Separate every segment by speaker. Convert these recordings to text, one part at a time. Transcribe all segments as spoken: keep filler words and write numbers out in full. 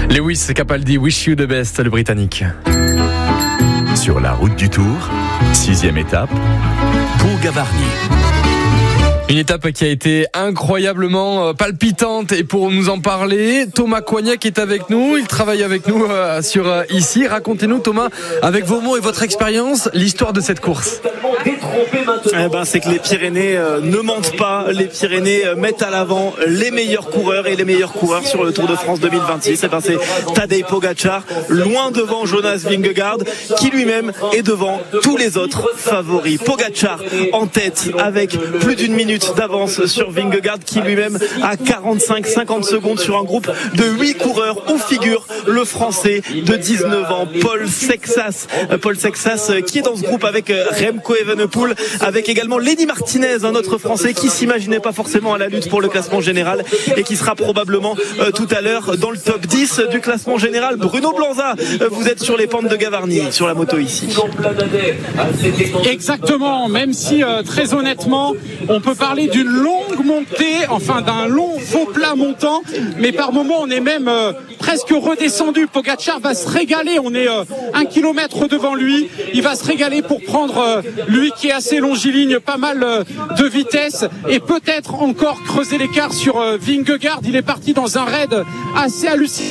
Speaker 1: Lewis Capaldi, Wish You the Best, le Britannique.
Speaker 2: Sur la route du Tour, sixième étape, Pont-Gavarnie.
Speaker 1: Une étape qui a été incroyablement palpitante, et pour nous en parler, Thomas Coignac est avec nous, il travaille avec nous euh, sur euh, ici. Racontez-nous, Thomas, avec vos mots et votre expérience, l'histoire de cette course.
Speaker 3: Eh ben, c'est que les Pyrénées euh, ne mentent pas, les Pyrénées euh, mettent à l'avant les meilleurs coureurs et les meilleurs coureurs sur le Tour de France deux mille vingt-six. Eh ben, c'est Tadej Pogačar, loin devant Jonas Vingegaard, qui lui-même est devant tous les autres favoris. Pogačar en tête avec plus d'une minute d'avance sur Vingegaard, qui lui-même a quarante-cinq à cinquante secondes sur un groupe de huit coureurs où figure le Français de dix-neuf ans, Paul Sexas. Paul Sexas qui est dans ce groupe avec Remco Evenepoel, avec également Lenny Martinez, un autre Français qui s'imaginait pas forcément à la lutte pour le classement général et qui sera probablement euh, tout à l'heure dans le top dix du classement général. Bruno Blanza, vous êtes sur les pentes de Gavarnie, sur la moto ici.
Speaker 4: Exactement, même si euh, très honnêtement, on peut parler d'une longue montée, enfin d'un long faux plat montant, mais par moments on est même euh, presque redescendu. Pogačar va se régaler, on est euh, un kilomètre devant lui, il va se régaler pour prendre euh, lui qui est assez longiligne, pas mal euh, de vitesse, et peut-être encore creuser l'écart sur euh, Vingegaard. Il est parti dans un raid assez hallucinant.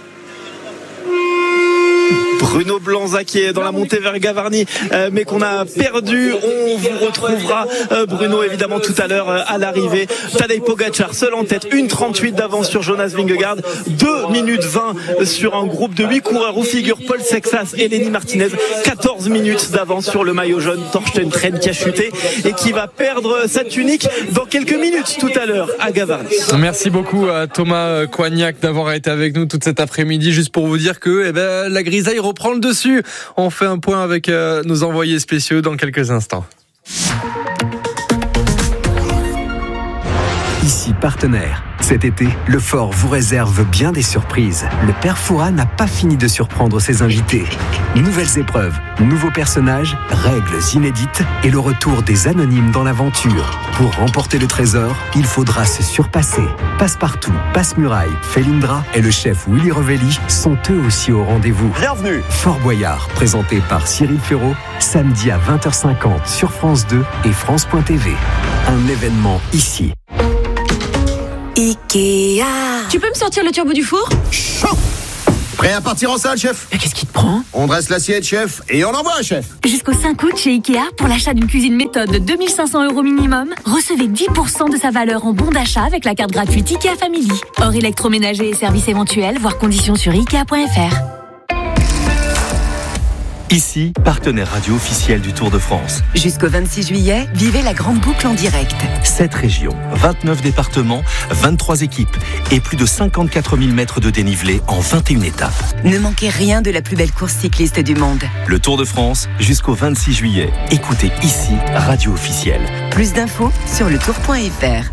Speaker 3: Bruno Blanza qui est dans la montée vers Gavarnie, euh, mais qu'on a perdu. On vous retrouvera, euh, Bruno, évidemment, tout à l'heure euh, à l'arrivée. Tadej Pogačar seul en tête, une trente-huit d'avance sur Jonas Vingegaard, deux minutes vingt sur un groupe de huit coureurs où figurent Paul Sexas et Lenny Martinez, quatorze minutes d'avance sur le maillot jaune Torsten Tren, qui a chuté et qui va perdre sa tunique dans quelques minutes tout à l'heure à Gavarnie.
Speaker 1: Merci beaucoup à Thomas Coignac d'avoir été avec nous toute cet après-midi, juste pour vous dire que eh ben, la grisaille reprend le dessus. On fait un point avec euh, nos envoyés spéciaux dans quelques instants.
Speaker 5: Ici Partenaire. Cet été, le Fort vous réserve bien des surprises. Le Père Fouras n'a pas fini de surprendre ses invités. Nouvelles épreuves, nouveaux personnages, règles inédites et le retour des anonymes dans l'aventure. Pour remporter le trésor, il faudra se surpasser. Passepartout, Passe-Muraille, Felindra et le chef Willy Revelli sont eux aussi au rendez-vous.
Speaker 3: Bienvenue.
Speaker 5: Fort Boyard, présenté par Cyril Ferraud, samedi à vingt heures cinquante sur France deux et France point T V. Un événement ici.
Speaker 6: Ikea. Tu peux me sortir le turbo du four ?
Speaker 7: Chaud. Prêt à partir en salle, chef ?
Speaker 6: Mais qu'est-ce qui te prend ?
Speaker 7: On dresse l'assiette, chef, et on envoie, chef.
Speaker 6: Jusqu'au cinq août chez Ikea, pour l'achat d'une cuisine méthode de deux mille cinq cents euros minimum, recevez dix pour cent de sa valeur en bon d'achat avec la carte gratuite Ikea Family. Hors électroménager et services éventuels, voir conditions sur ikea point f r.
Speaker 2: Ici, partenaire radio officiel du Tour de France.
Speaker 8: Jusqu'au vingt-six juillet, vivez la grande boucle en direct.
Speaker 2: sept régions, vingt-neuf départements, vingt-trois équipes et plus de cinquante-quatre mille mètres de dénivelé en vingt et une étapes.
Speaker 8: Ne manquez rien de la plus belle course cycliste du monde.
Speaker 2: Le Tour de France, jusqu'au vingt-six juillet. Écoutez ici, radio officielle.
Speaker 8: Plus d'infos sur le tour point f r.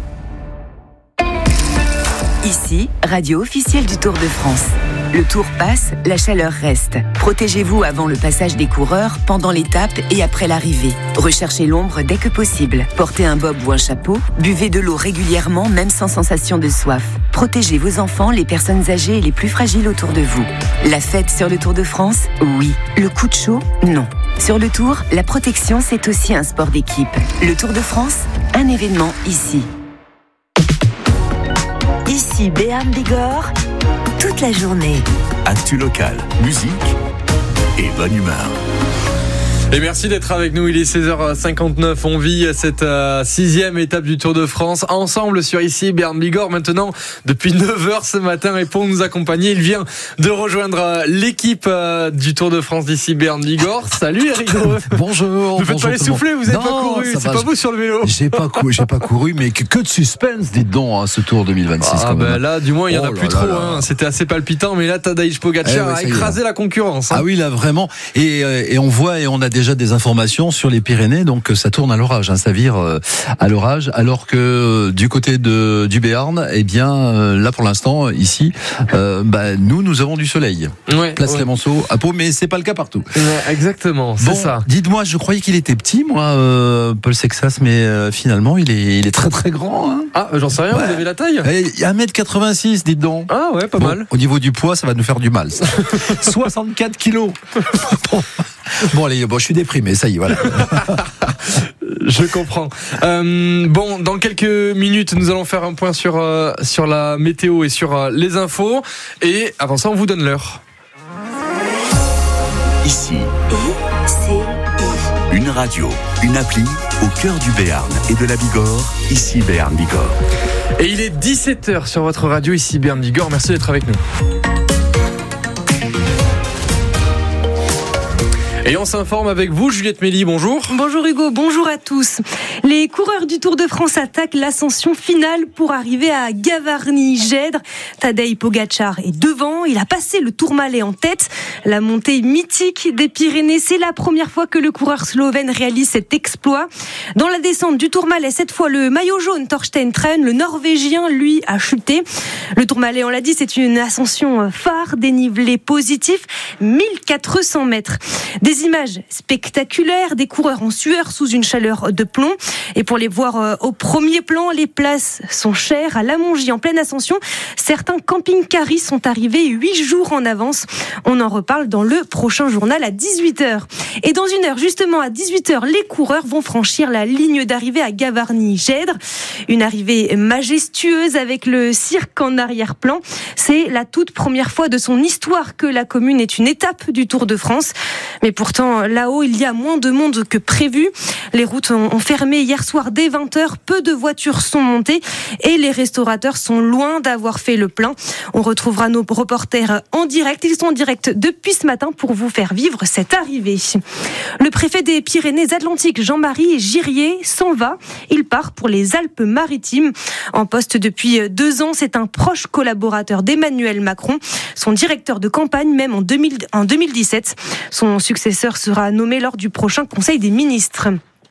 Speaker 8: Ici, radio officielle du Tour de France. Le Tour passe, la chaleur reste. Protégez-vous avant le passage des coureurs, pendant l'étape et après l'arrivée. Recherchez l'ombre dès que possible. Portez un bob ou un chapeau. Buvez de l'eau régulièrement, même sans sensation de soif. Protégez vos enfants, les personnes âgées et les plus fragiles autour de vous. La fête sur le Tour de France ? Oui. Le coup de chaud ? Non. Sur le Tour, la protection, c'est aussi un sport d'équipe. Le Tour de France, un événement ici. Ici Béarn Bigorre, toute la journée.
Speaker 2: Actu local, musique et bonne humeur.
Speaker 1: Et merci d'être avec nous, il est seize heures cinquante-neuf, on vit cette euh, sixième étape du Tour de France ensemble sur ici Béarn Bigorre maintenant depuis neuf heures ce matin, et pour nous accompagner il vient de rejoindre euh, l'équipe euh, du Tour de France d'ici Béarn Bigorre. Salut Eric Dreux.
Speaker 9: Bonjour.
Speaker 1: Vous faites pas les souffler, vous n'êtes pas couru, c'est pas vous sur le vélo.
Speaker 9: J'ai pas couru, j'ai pas couru, mais que, que de suspense, dites donc, hein, ce Tour deux mille vingt-six.
Speaker 1: Ah
Speaker 9: quand
Speaker 1: bah
Speaker 9: même.
Speaker 1: là du moins il y en a
Speaker 9: Oh
Speaker 1: plus
Speaker 9: là
Speaker 1: trop,
Speaker 9: là là.
Speaker 1: hein. C'était assez palpitant, mais là Tadej Pogačar
Speaker 9: Eh ouais,
Speaker 1: a
Speaker 9: ça y est.
Speaker 1: écrasé la concurrence. Hein.
Speaker 9: Ah oui, là vraiment, et, euh, et on voit et on a déjà déjà des informations sur les Pyrénées, donc ça tourne à l'orage, hein, ça vire euh, à l'orage, alors que euh, du côté de du Béarn, eh bien euh, là pour l'instant ici, euh, bah, nous nous avons du soleil.
Speaker 1: Ouais,
Speaker 9: Place
Speaker 1: ouais.
Speaker 9: Clémenceau à Pau, mais c'est pas le cas partout.
Speaker 1: Ouais, exactement, c'est
Speaker 9: Bon,
Speaker 1: ça.
Speaker 9: dites-moi, je croyais qu'il était petit, moi, euh, Paul Sexas, mais euh, finalement il est il est très très grand. Hein.
Speaker 1: Ah, j'en sais rien,
Speaker 9: Ouais.
Speaker 1: vous avez la taille?
Speaker 9: Eh, un mètre quatre-vingt-six, dites donc.
Speaker 1: Ah ouais, pas
Speaker 9: Bon,
Speaker 1: mal.
Speaker 9: au niveau du poids, ça va nous faire du mal. Ça. soixante-quatre kilos. Bon. Bon, allez, bon, je suis déprimé, ça y est, voilà.
Speaker 1: Je comprends. Euh, bon, dans quelques minutes, nous allons faire un point sur, euh, sur la météo et sur euh, les infos. Et avant ça, on vous donne l'heure.
Speaker 2: Ici, une radio, une appli au cœur du Béarn et de la Bigorre. Ici Béarn Bigorre.
Speaker 1: Et il est dix-sept heures sur votre radio, ici Béarn Bigorre. Merci d'être avec nous. Et on s'informe avec vous, Juliette Méli, bonjour.
Speaker 10: Bonjour Hugo, bonjour à tous. Les coureurs du Tour de France attaquent l'ascension finale pour arriver à Gavarnie-Gèdre. Tadej Pogačar est devant, il a passé le Tourmalet en tête. La montée mythique des Pyrénées, c'est la première fois que le coureur slovène réalise cet exploit. Dans la descente du Tourmalet, cette fois le maillot jaune Torstein Tren, le Norvégien, lui, a chuté. Le Tourmalet, on l'a dit, c'est une ascension phare, dénivelé positif, mille quatre cents mètres. Des images spectaculaires, des coureurs en sueur sous une chaleur de plomb. Et pour les voir au premier plan, les places sont chères. À Lamongie, en pleine ascension, certains camping-caris sont arrivés huit jours en avance. On en reparle dans le prochain journal à dix-huit heures. Et dans une heure, justement à dix-huit heures, les coureurs vont franchir la ligne d'arrivée à Gavarnie-Gèdre. Une arrivée majestueuse avec le cirque en arrière-plan. C'est la toute première fois de son histoire que la commune est une étape du Tour de France. Mais pourtant, là-haut, il y a moins de monde que prévu. Les routes ont fermé hier soir dès vingt heures. Peu de voitures sont montées et les restaurateurs sont loin d'avoir fait le plein. On retrouvera nos reporters en direct. Ils sont en direct depuis ce matin pour vous faire vivre cette arrivée. Le préfet des Pyrénées-Atlantiques, Jean-Marie Girier, s'en va. Il part pour les Alpes-Maritimes. En poste depuis deux ans, c'est un proche collaborateur d'Emmanuel Macron, son directeur de campagne même en deux mille, en deux mille dix-sept. Son successeur sera nommé lors du prochain Conseil des ministres.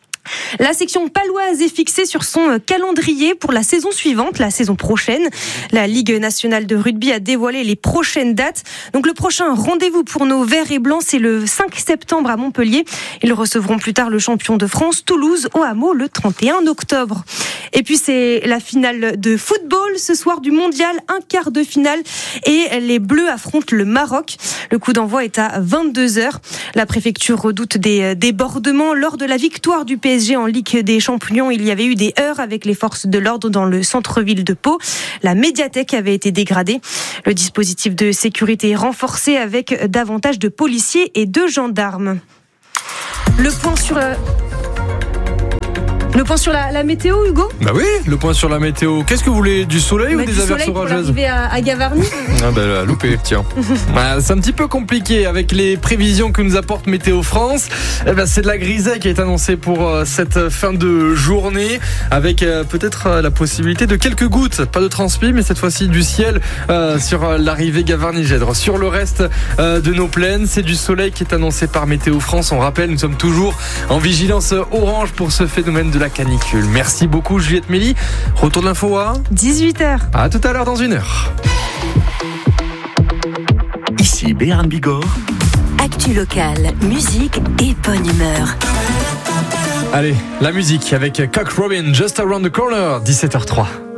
Speaker 10: La section paloise est fixée sur son calendrier pour la saison suivante, la saison prochaine. La Ligue nationale de rugby a dévoilé les prochaines dates. Donc le prochain rendez-vous pour nos verts et blancs, c'est le cinq septembre à Montpellier. Ils recevront plus tard le champion de France, Toulouse, au Hameau, le trente et un octobre. Et puis c'est la finale de football ce soir du mondial, un quart de finale. Et les Bleus affrontent le Maroc. Le coup d'envoi est à vingt-deux heures. La préfecture redoute des débordements lors de la victoire du P S G en Ligue des Champions. Il y avait eu des heurts avec les forces de l'ordre dans le centre-ville de Pau. La médiathèque avait été dégradée. Le dispositif de sécurité est renforcé avec davantage de policiers et de gendarmes. Le point sur... Le point sur la, la météo, Hugo ?
Speaker 1: Bah oui, le point sur la météo. Qu'est-ce que vous voulez, du soleil
Speaker 10: bah,
Speaker 1: ou des
Speaker 10: du
Speaker 1: averses
Speaker 10: soleil
Speaker 1: orageuses ?
Speaker 10: Pour arriver à, à Gavarnie.
Speaker 1: Ah bah là, loupé, tiens. Bah, c'est un petit peu compliqué avec les prévisions que nous apporte Météo France. Eh ben, c'est de la grisaille qui est annoncée pour euh, cette fin de journée, avec euh, peut-être euh, la possibilité de quelques gouttes, pas de transpi, mais cette fois-ci du ciel euh, sur euh, l'arrivée Gavarnie-Gèdre. Sur le reste euh, de nos plaines, c'est du soleil qui est annoncé par Météo France. On rappelle, nous sommes toujours en vigilance orange pour ce phénomène de la canicule. Merci beaucoup Juliette Méli. Retour de l'info à
Speaker 10: dix-huit heures.
Speaker 1: À tout à l'heure dans une heure.
Speaker 2: Ici Béarn Bigorre.
Speaker 6: Actu locale, musique et bonne humeur.
Speaker 1: Allez, la musique avec Cock Robin, Just Around the Corner, dix-sept heures zéro trois.